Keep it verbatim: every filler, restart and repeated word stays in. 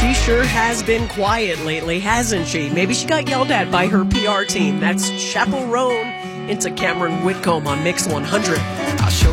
She sure has been quiet lately, hasn't she? Maybe she got yelled at by her P R team. That's Chappell Roan into Cameron Whitcomb on Mix one hundred. I'll show